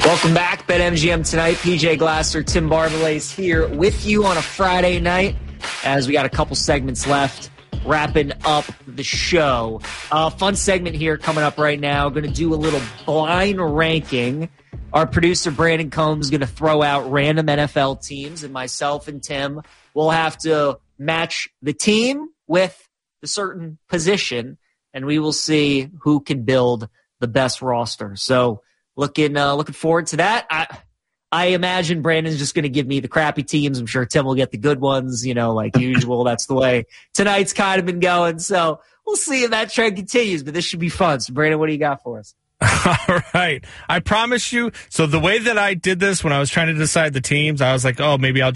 Welcome back, BetMGM tonight. PJ Glasser, Tim Barbalais here with you on a Friday night as we got a couple segments left, wrapping up the show. Fun segment here coming up right now. Going to do a little blind ranking. Our producer, Brandon Combs, is going to throw out random NFL teams, and myself and Tim will have to match the team with the certain position, and we will see who can build the best roster. So looking forward to that. I imagine Brandon's just going to give me the crappy teams. I'm sure Tim will get the good ones, like usual. That's the way tonight's kind of been going. So we'll see if that trend continues, but this should be fun. So, Brandon, what do you got for us? All right. I promise you. So the way that I did this when I was trying to decide the teams, I was like, maybe I'll